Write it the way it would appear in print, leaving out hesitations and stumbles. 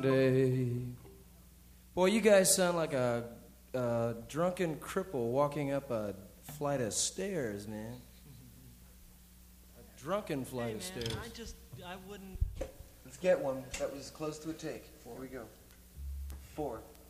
Day. Boy, you guys sound like a drunken cripple walking up a flight of stairs, man. A drunken flight of stairs. I wouldn't. Let's get one. That was close to a take. Here we go. 4.